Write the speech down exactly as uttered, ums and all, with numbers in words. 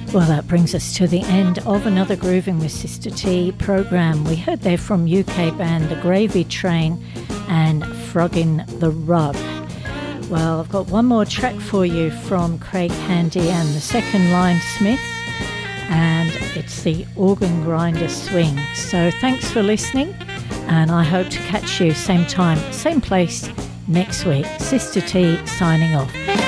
Well, that brings us to the end of another Grooving with Sister T program. We heard there from U K band The Gravy Train and Froggin' the Rug. Well, I've got one more track for you from Craig Handy and the Second Line Smith, and it's the Organ Grinder Swing. So thanks for listening, and I hope to catch you same time, same place next week. Sister T signing off.